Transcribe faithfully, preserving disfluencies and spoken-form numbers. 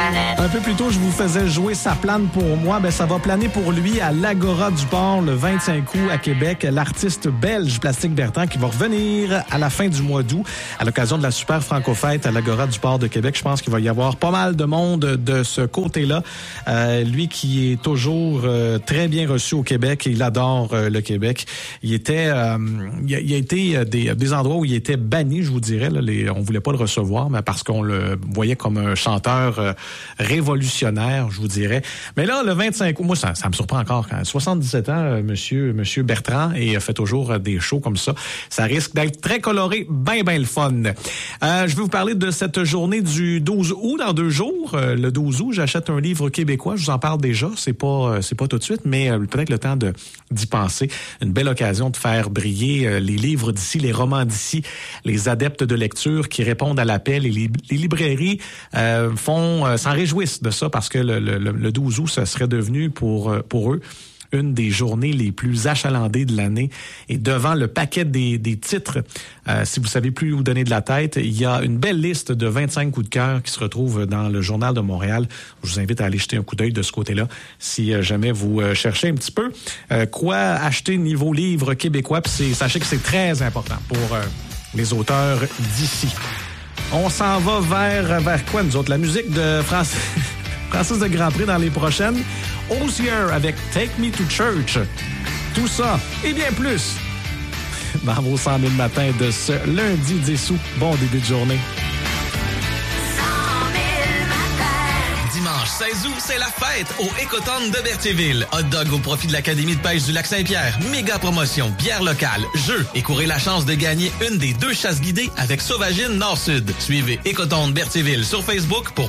Un peu plus tôt, je vous faisais jouer Ça plane pour moi. Ben, ça va planer pour lui à l'Agora du Port le vingt-cinq août à Québec. L'artiste belge Plastique Bertrand qui va revenir à la fin du mois d'août à l'occasion de la super franco-fête à l'Agora du Port de Québec. Je pense qu'il va y avoir pas mal de monde de ce côté-là. Euh, lui qui est toujours euh, très bien reçu au Québec. Il adore euh, le Québec. Il était, euh, il, a, il a été des, des endroits où il était banni, je vous dirais. Là, les, on voulait pas le recevoir, mais parce qu'on le voyait comme un chanteur euh, révolutionnaire, je vous dirais. Mais là, le vingt-cinq août, moi, ça, ça me surprend encore. Quand soixante-dix-sept ans, euh, monsieur, monsieur Bertrand, et fait toujours euh, des shows comme ça. Ça risque d'être très coloré, ben, ben le fun. Euh, je vais vous parler de cette journée du douze août, dans deux jours. Euh, le douze août, j'achète un livre québécois. Je vous en parle déjà. C'est pas, euh, c'est pas tout de suite, mais euh, peut-être le temps de, d'y penser. Une belle occasion de faire briller euh, les livres d'ici, les romans d'ici, les adeptes de lecture qui répondent à l'appel, et les, les librairies euh, font euh, s'en réjouissent de ça parce que le, le, le douze août, ça serait devenu pour, pour eux une des journées les plus achalandées de l'année. Et devant le paquet des, des titres, euh, si vous savez plus où donner de la tête, il y a une belle liste de vingt-cinq coups de cœur qui se retrouvent dans le Journal de Montréal. Je vous invite à aller jeter un coup d'œil de ce côté-là si euh, jamais vous euh, cherchez un petit peu euh, quoi acheter niveau livre québécois. Puis c'est, sachez que c'est très important pour euh, les auteurs d'ici. On s'en va vers, vers quoi, nous autres? La musique de Francis, Francis de Grandpré dans les prochaines. Osier avec Take Me to Church. Tout ça et bien plus dans vos cent mille matins de ce lundi dix août. Bon début de journée. Dimanche seize août, c'est la fête au Écotown de Berthierville. Hot dog au profit de l'Académie de pêche du Lac-Saint-Pierre. Méga promotion, bière locale, jeux et courez la chance de gagner une des deux chasses guidées avec Sauvagine Nord-Sud. Suivez Écotown Berthierville sur Facebook pour